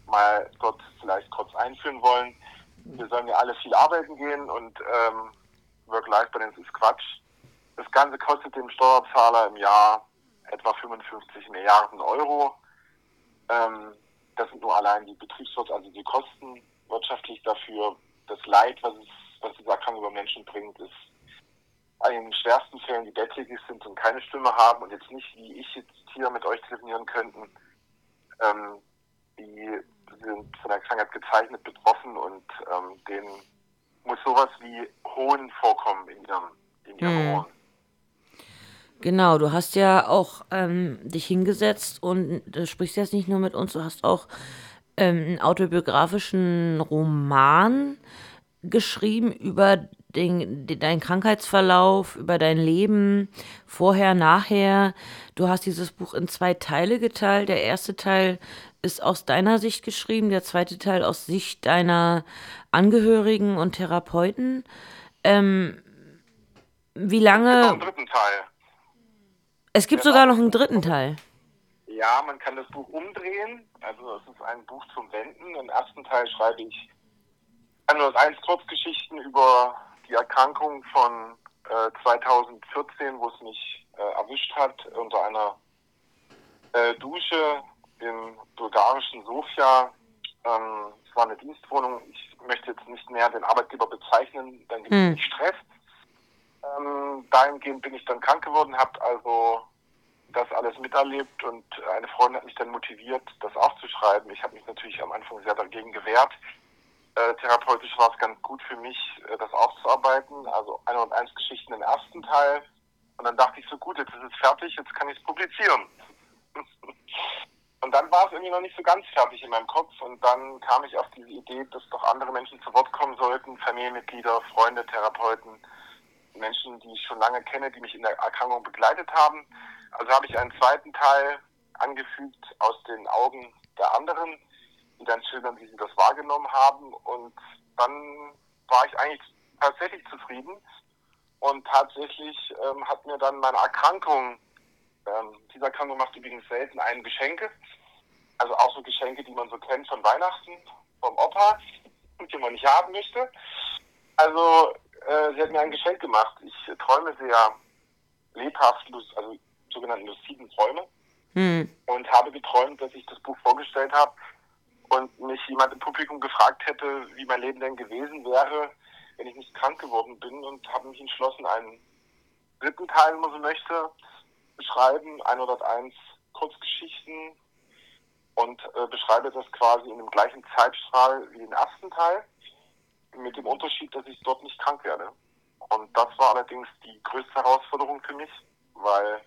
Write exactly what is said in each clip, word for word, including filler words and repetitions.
mal dort vielleicht kurz einführen wollen. Wir sollen ja alle viel arbeiten gehen und ähm, Work-Life-Balance ist Quatsch. Das Ganze kostet dem Steuerzahler im Jahr etwa fünfundfünfzig Milliarden Euro. Ähm, das sind nur allein die Betriebswirt, also die Kosten wirtschaftlich dafür. Das Leid, was, es, was diese Erkrankung über Menschen bringt, ist in den schwersten Fällen, die bettlägerig sind und keine Stimme haben und jetzt nicht, wie ich jetzt hier mit euch telefonieren könnten, ähm, die sind von der Krankheit gezeichnet, betroffen und ähm, denen muss sowas wie Hohn vorkommen in ihren, in ihren Hm. Ohren. Genau, du hast ja auch ähm, dich hingesetzt und du sprichst jetzt nicht nur mit uns, du hast auch ähm, einen autobiografischen Roman geschrieben über den, den, deinen Krankheitsverlauf, über dein Leben, vorher, nachher. Du hast dieses Buch in zwei Teile geteilt. Der erste Teil ist aus deiner Sicht geschrieben, der zweite Teil aus Sicht deiner Angehörigen und Therapeuten. Wie Es gibt noch einen lange? dritten Teil. Es gibt Der ist sogar auch noch im einen Buch dritten drin. Teil. Ja, man kann das Buch umdrehen. Also es ist ein Buch zum Wenden. Im ersten Teil schreibe ich hunderteins Kurzgeschichten über die Erkrankung von äh, zweitausendvierzehn, wo es mich äh, erwischt hat, unter einer äh, Dusche im bulgarischen Sofia. Ähm, es war eine Dienstwohnung. Ich möchte jetzt nicht näher den Arbeitgeber bezeichnen, dann gibt es Hm. nämlich Stress. Ähm, dahingehend bin ich dann krank geworden, habe also das alles miterlebt und eine Freundin hat mich dann motiviert, das aufzuschreiben. Ich habe mich natürlich am Anfang sehr dagegen gewehrt. Äh, therapeutisch war es ganz gut für mich, äh, das aufzuarbeiten. Also hunderteins Geschichten im ersten Teil. Und dann dachte ich so, gut, jetzt ist es fertig, jetzt kann ich es publizieren. Und dann war es irgendwie noch nicht so ganz fertig in meinem Kopf. Und dann kam ich auf diese Idee, dass doch andere Menschen zu Wort kommen sollten, Familienmitglieder, Freunde, Therapeuten, Menschen, die ich schon lange kenne, die mich in der Erkrankung begleitet haben. Also habe ich einen zweiten Teil angefügt aus den Augen der anderen, die dann schildern, wie sie das wahrgenommen haben. Und dann war ich eigentlich tatsächlich zufrieden. Und tatsächlich ähm, hat mir dann meine Erkrankung, ähm, diese Erkrankung macht übrigens selten einen Geschenke, also auch so Geschenke, die man so kennt von Weihnachten, vom Opa, die man nicht haben möchte. Also äh, sie hat mir ein Geschenk gemacht. Ich äh, träume sehr lebhaft, also sogenannte luziden Träume Hm. und habe geträumt, dass ich das Buch vorgestellt habe und mich jemand im Publikum gefragt hätte, wie mein Leben denn gewesen wäre, wenn ich nicht krank geworden bin und habe mich entschlossen, einen dritten Teil, wenn man so möchte, beschreiben, hunderteins Kurzgeschichten und äh, beschreibe das quasi in dem gleichen Zeitstrahl wie den ersten Teil, mit dem Unterschied, dass ich dort nicht krank werde. Und das war allerdings die größte Herausforderung für mich, weil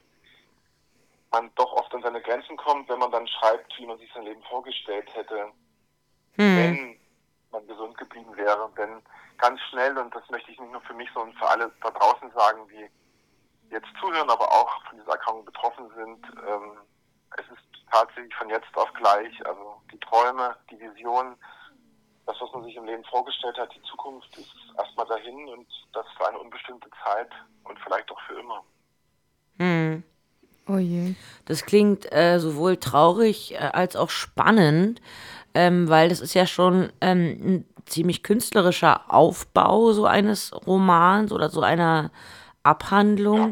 man doch oft an seine Grenzen kommt, wenn man dann schreibt, wie man sich sein Leben vorgestellt hätte, Hm. wenn man gesund geblieben wäre. Denn ganz schnell, und das möchte ich nicht nur für mich, sondern für alle da draußen sagen, die jetzt zuhören, aber auch von dieser Erkrankung betroffen sind, ähm, es ist tatsächlich von jetzt auf gleich, also die Träume, die Visionen, das, was man sich im Leben vorgestellt hat, die Zukunft ist erstmal dahin und das für eine unbestimmte Zeit und vielleicht auch für immer. Hm. Oh je. Das klingt äh, sowohl traurig äh, als auch spannend, ähm, weil das ist ja schon ähm, ein ziemlich künstlerischer Aufbau so eines Romans oder so einer Ja, Abhandlung.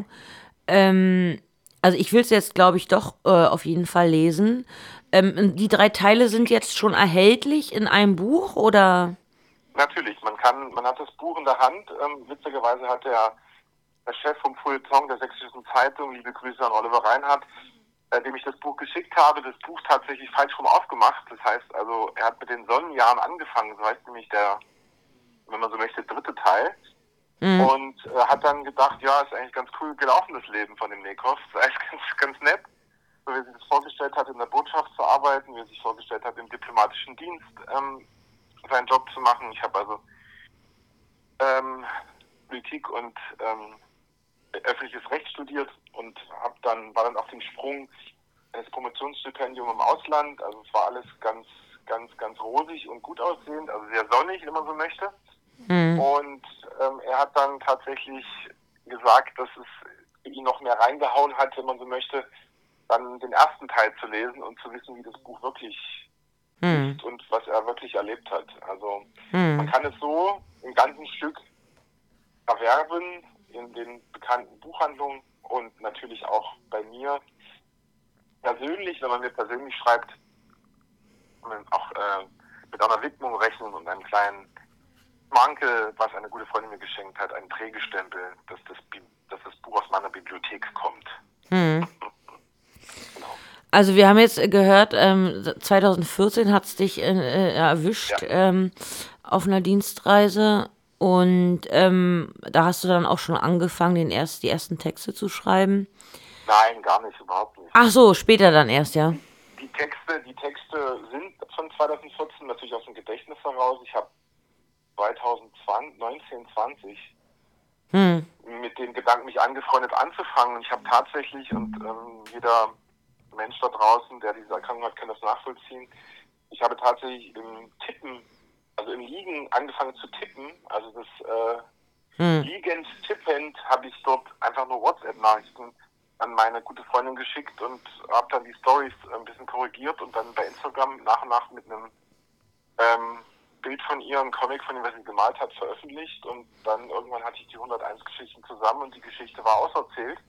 Also ich will es jetzt, glaube ich, doch äh, auf jeden Fall lesen. Ähm, die drei Teile sind jetzt schon erhältlich in einem Buch oder? natürlich. Man kann, man hat das Buch in der Hand. Ähm, witzigerweise hat der, der Chef vom Feuilleton der Sächsischen Zeitung, liebe Grüße an Oliver Reinhardt, äh, dem ich das Buch geschickt habe, das Buch tatsächlich falsch rum aufgemacht. Das heißt also, er hat mit den Sonnenjahren angefangen, so heißt nämlich der, wenn man so möchte, dritte Teil. Hm. Und äh, hat dann gedacht, ja, ist eigentlich ganz cool gelaufen, das Leben von dem Nekow. Ist eigentlich ganz, ganz nett, so wie er sich das vorgestellt hat, in der Botschaft zu arbeiten, wie er sich vorgestellt hat, im diplomatischen Dienst ähm, seinen Job zu machen. Ich habe also ähm, Politik und ähm, öffentliches Recht studiert und hab dann, war dann auf dem Sprung ins Promotionsstipendium im Ausland. Also es war alles ganz, ganz, ganz rosig und gut aussehend, also sehr sonnig, wenn man so möchte. Hm. Und ähm, er hat dann tatsächlich gesagt, dass es für ihn noch mehr reingehauen hat, wenn man so möchte, dann den ersten Teil zu lesen und zu wissen, wie das Buch wirklich Hm. ist und er wirklich erlebt hat. Also man Hm. kann es so im ganzen Stück erwerben in den bekannten Buchhandlungen und natürlich auch bei mir persönlich, wenn man mir persönlich schreibt, kann man auch äh, mit einer Widmung rechnen und einem kleinen Manke, was eine gute Freundin mir geschenkt hat, einen Prägestempel, dass das, Bi- dass das Buch aus meiner Bibliothek kommt. Hm. Genau. Also wir haben jetzt gehört, ähm, zwanzig vierzehn hat es dich äh, äh, erwischt Ja. ähm, auf einer Dienstreise und ähm, da hast du dann auch schon angefangen, den erst, die ersten Texte zu schreiben. Nein, gar nicht, überhaupt nicht. Ach so, später dann erst, ja. Die, die Texte, die Texte sind von zwanzig vierzehn natürlich aus dem Gedächtnis heraus. Ich habe zwanzig neunzehn, zwanzig Hm. mit dem Gedanken, mich angefreundet anzufangen. Ich habe tatsächlich, und ähm, jeder Mensch da draußen, der diese Erkrankung hat, kann das nachvollziehen, ich habe tatsächlich im Tippen, also im Liegen angefangen zu tippen, also das äh, Hm. liegend tippend habe ich dort einfach nur WhatsApp-Nachrichten an meine gute Freundin geschickt und habe dann die Stories ein bisschen korrigiert und dann bei Instagram nach und nach mit einem ähm, Bild von ihr, ein Comic von ihm, was sie gemalt hat, veröffentlicht und dann irgendwann hatte ich die hunderteins Geschichten zusammen und die Geschichte war auserzählt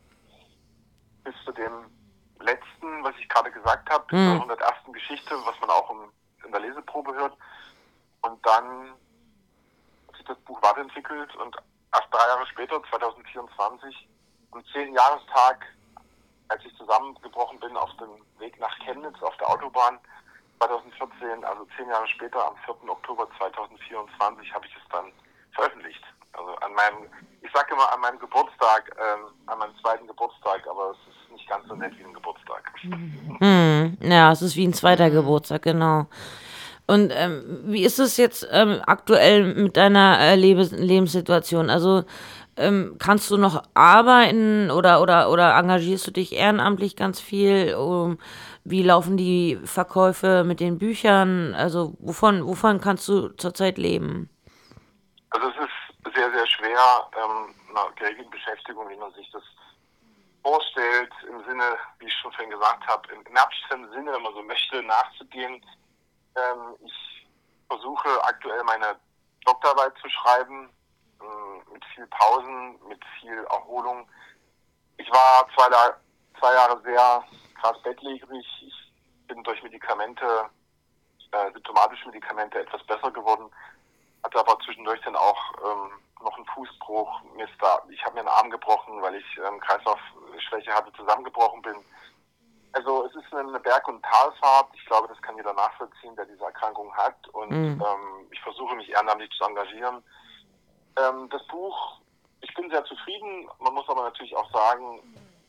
bis zu dem letzten, was ich gerade gesagt habe, bis Hm. zur hundertersten Geschichte, was man auch im, in der Leseprobe hört. Und dann hat sich das Buch weiterentwickelt und erst drei Jahre später, zwanzig vierundzwanzig, am zehnten Jahrestag, als ich zusammengebrochen bin auf dem Weg nach Chemnitz auf der Autobahn, zwanzig vierzehn, also zehn Jahre später, am vierten Oktober zwanzig vierundzwanzig, habe ich es dann veröffentlicht. Also an meinem, ich sage immer an meinem Geburtstag, ähm, an meinem zweiten Geburtstag, aber es ist nicht ganz so nett wie ein Geburtstag. Hm. Ja, es ist wie ein zweiter Geburtstag, genau. Und ähm, wie ist es jetzt ähm, aktuell mit deiner äh, Lebens Lebenssituation? Also ähm, kannst du noch arbeiten oder, oder, oder engagierst du dich ehrenamtlich ganz viel? Um, wie laufen die Verkäufe mit den Büchern? Also wovon, wovon kannst du zurzeit leben? Also es ist sehr, sehr schwer, ähm, einer geregelten Beschäftigung, wie man sich das vorstellt, im Sinne, wie ich schon vorhin gesagt habe, im ernstlichen Sinne, wenn man so möchte, nachzugehen. Ähm, ich versuche aktuell meine Doktorarbeit zu schreiben, ähm, mit viel Pausen, mit viel Erholung. Ich war zwei, zwei Jahre sehr krass bettlägerig. Ich bin durch Medikamente, äh, symptomatische Medikamente etwas besser geworden, hatte aber zwischendurch dann auch ähm, noch einen Fußbruch. Mir ist da, ich habe mir einen Arm gebrochen, weil ich ähm, Kreislaufschwäche hatte, zusammengebrochen bin. Also es ist eine Berg- und Talfahrt. Ich glaube, das kann jeder nachvollziehen, der diese Erkrankung hat. Und Hm. ähm, ich versuche mich ehrenamtlich zu engagieren. Ähm, das Buch, ich bin sehr zufrieden. Man muss aber natürlich auch sagen,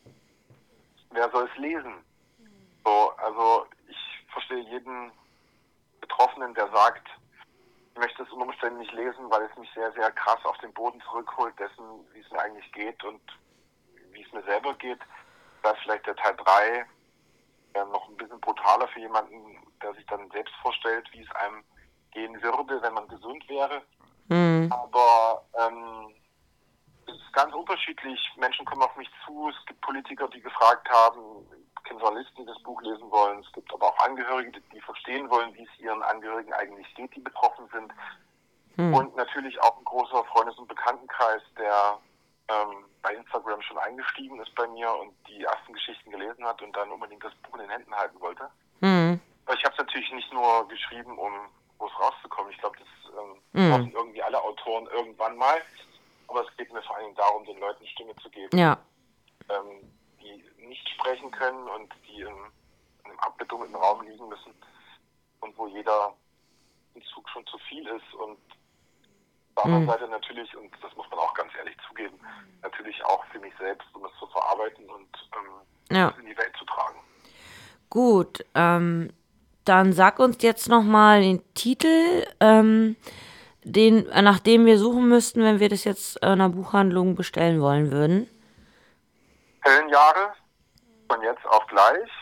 wer soll es lesen? So, also ich verstehe jeden Betroffenen, der sagt, ich möchte es unter Umständen nicht lesen, weil es mich sehr, sehr krass auf den Boden zurückholt dessen, wie es mir eigentlich geht und wie es mir selber geht. Da ist vielleicht der Teil drei äh, noch ein bisschen brutaler für jemanden, der sich dann selbst vorstellt, wie es einem gehen würde, wenn man gesund wäre. Hm. Aber ähm, es ist ganz unterschiedlich. Menschen kommen auf mich zu. Es gibt Politiker, die gefragt haben, es gibt Journalisten, die das Buch lesen wollen. Es gibt aber auch Angehörige, die, die verstehen wollen, wie es ihren Angehörigen eigentlich geht, die betroffen sind. Hm. Und natürlich auch ein großer Freundes- und Bekanntenkreis, der ähm, bei Instagram schon eingestiegen ist bei mir und die ersten Geschichten gelesen hat und dann unbedingt das Buch in den Händen halten wollte. Hm. Aber ich habe es natürlich nicht nur geschrieben, um groß rauszukommen. Ich glaube, das ähm, Hm. brauchen irgendwie alle Autoren irgendwann mal. Aber es geht mir vor allem darum, den Leuten Stimme zu geben, Ja. ähm, die nicht sprechen können und die in, in einem abgedunkelten Raum liegen müssen und wo jeder Zug schon zu viel ist. Und auf der anderen Hm. Seite natürlich, und das muss man auch ganz ehrlich zugeben, natürlich auch für mich selbst, um es zu verarbeiten und ähm, Ja. es in die Welt zu tragen. Gut, ähm, dann sag uns jetzt nochmal den Titel, ähm, den, äh, nach dem wir suchen müssten, wenn wir das jetzt in einer Buchhandlung bestellen wollen würden. Höllenjahre, von jetzt auf gleich,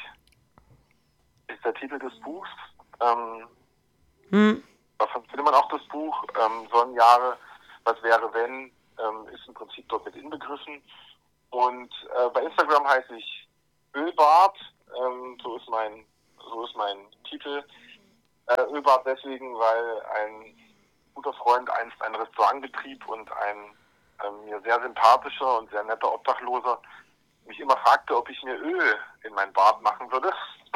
ist der Titel des Buchs. Ähm, Hm. davon findet man auch das Buch. Ähm, Sonnenjahre, was wäre wenn, ähm, ist im Prinzip dort mit inbegriffen. Und äh, bei Instagram heiße ich Ölbart, ähm, so ist mein, so ist mein Titel. Äh, Ölbad deswegen, weil ein guter Freund einst ein Restaurant betrieb und ein äh, mir sehr sympathischer und sehr netter Obdachloser mich immer fragte, ob ich mir Öl in mein Bad machen würde.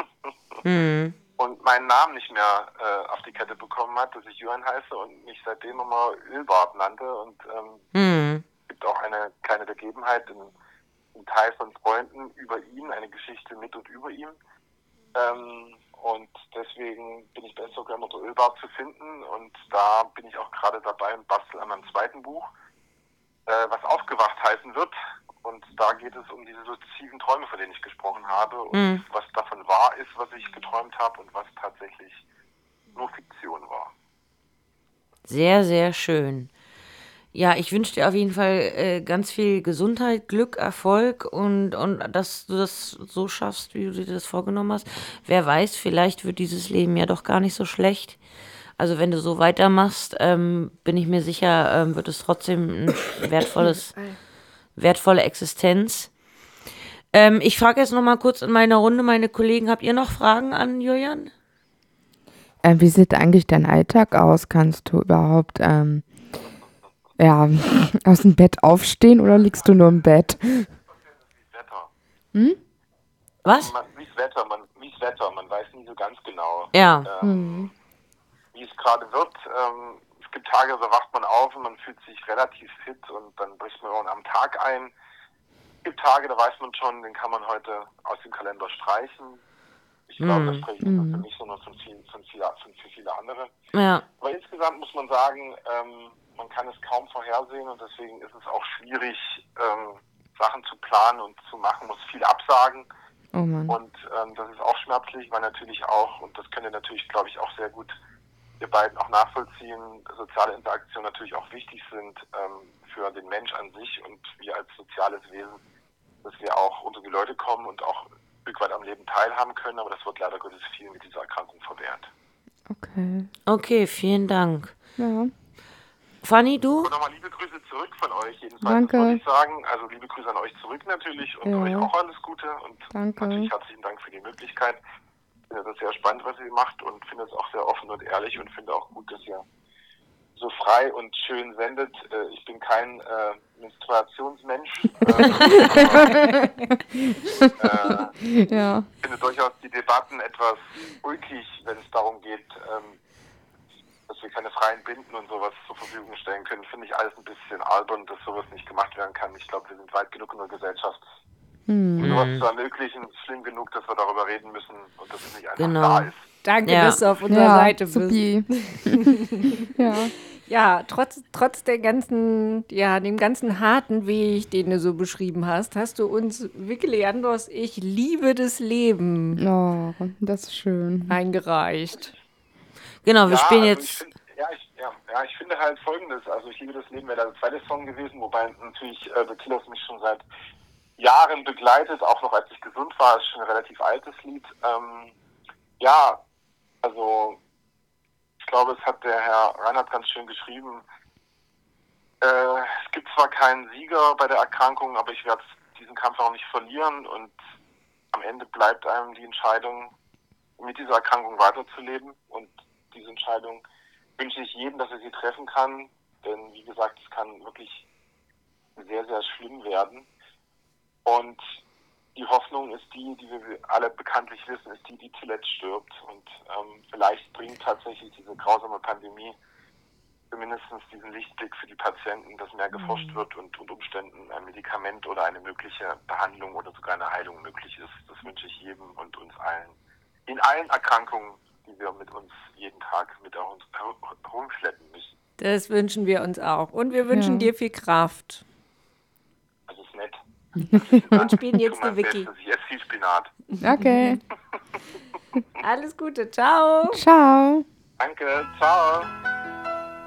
Hm. Und meinen Namen nicht mehr äh, auf die Kette bekommen hat, dass ich Johann heiße und mich seitdem immer Ölbad nannte. Und ähm, Hm. es gibt auch eine kleine Begebenheit in, in Teil von Freunden über ihn, eine Geschichte mit und über ihn. Ähm, und deswegen bin ich bei Instagram unter Ölbad zu finden und da bin ich auch gerade dabei und bastel an meinem zweiten Buch, äh, was aufgewacht heißen wird. Und da geht es um diese luziden Träume, von denen ich gesprochen habe und Hm. was davon wahr ist, was ich geträumt habe und was tatsächlich nur Fiktion war. Sehr, sehr schön. Ja, ich wünsche dir auf jeden Fall äh, ganz viel Gesundheit, Glück, Erfolg und, und dass du das so schaffst, wie du dir das vorgenommen hast. Wer weiß, vielleicht wird dieses Leben ja doch gar nicht so schlecht. Also wenn du so weitermachst, ähm, bin ich mir sicher, ähm, wird es trotzdem ein wertvolles, wertvolle Existenz. Ähm, ich frage jetzt noch mal kurz in meiner Runde, meine Kollegen, habt ihr noch Fragen an Julian? Äh, wie sieht eigentlich dein Alltag aus? Kannst du überhaupt ähm, ja, aus dem Bett aufstehen oder liegst du nur im Bett? Wie Wetter. Hm? Was? Man, wie's Wetter, man, wie's Wetter, man weiß nie so ganz genau, Ja. ähm, wie es gerade wird. Ähm, es gibt Tage, da wacht man auf und man fühlt sich relativ fit und dann bricht man auch am Tag ein. Es gibt Tage, da weiß man schon, den kann man heute aus dem Kalender streichen. Ich glaube, das spreche ich nicht nur für mich, sondern von vielen, von viele, von für viele andere. Ja. Aber insgesamt muss man sagen, ähm, man kann es kaum vorhersehen und deswegen ist es auch schwierig, ähm, Sachen zu planen und zu machen, muss viel absagen. Oh Mann. Und ähm, das ist auch schmerzlich, weil natürlich auch, und das könnt ihr natürlich, glaube ich, auch sehr gut, ihr beiden auch nachvollziehen, soziale Interaktionen natürlich auch wichtig sind ähm, für den Mensch an sich und wir als soziales Wesen, dass wir auch unter die Leute kommen und auch ein Stück weit am Leben teilhaben können, aber das wird leider Gottes vielen mit dieser Erkrankung verwehrt. Okay. Okay, vielen Dank. Ja. Fanny, du? Und nochmal liebe Grüße zurück von euch, jedenfalls, Danke. muss ich sagen. Also liebe Grüße an euch zurück natürlich und Ja. euch auch alles Gute und Danke. natürlich herzlichen Dank für die Möglichkeit. Ich finde das sehr spannend, was ihr macht und finde es auch sehr offen und ehrlich und finde auch gut, dass ihr so frei und schön sendet. Äh, Ich bin kein äh, Menstruationsmensch. äh, aber, äh, Ja. Ich finde durchaus die Debatten etwas ulkig, wenn es darum geht, ähm, dass wir keine freien Binden und sowas zur Verfügung stellen können. Finde ich alles ein bisschen albern, dass sowas nicht gemacht werden kann. Ich glaube, wir sind weit genug in der Gesellschaft, um sowas zu ermöglichen. Schlimm genug, dass wir darüber reden müssen und dass es nicht einfach Genau. da ist. Danke, Ja. dass du auf unserer Ja, Seite bist. supi. Ja. Ja, trotz, trotz der ganzen, ja, dem ganzen harten Weg, den du so beschrieben hast, hast du uns wirklich Andros Ich liebe das Leben Oh, das ist schön. eingereicht. Genau, wir Ja, spielen also jetzt. Ich find, ja, ich, ja, ja, ich finde halt Folgendes. Also ich liebe das Leben wäre der zweite Song gewesen, wobei natürlich äh, The Killers mich schon seit Jahren begleitet, auch noch als ich gesund war. Ist schon ein relativ altes Lied. Ähm, ja, also ich glaube, es hat der Herr Reinhardt ganz schön geschrieben. Äh, es gibt zwar keinen Sieger bei der Erkrankung, aber ich werde diesen Kampf auch nicht verlieren und am Ende bleibt einem die Entscheidung, mit dieser Erkrankung weiterzuleben und diese Entscheidung wünsche ich jedem, dass er sie treffen kann, denn wie gesagt, es kann wirklich sehr, sehr schlimm werden und die Hoffnung ist die, die wir alle bekanntlich wissen, ist die, die zuletzt stirbt und ähm, vielleicht bringt tatsächlich diese grausame Pandemie zumindest diesen Lichtblick für die Patienten, dass mehr geforscht wird und unter Umständen ein Medikament oder eine mögliche Behandlung oder sogar eine Heilung möglich ist. Das wünsche ich jedem und uns allen. In allen Erkrankungen, die wir mit uns jeden Tag mit herumschleppen müssen. Das wünschen wir uns auch. Und wir wünschen Ja. dir viel Kraft. Das ist nett. Und spielen jetzt Tu mein die Wiki. Bestes. Ich esse viel Spinat. Okay. Alles Gute, ciao. Ciao. Danke, ciao.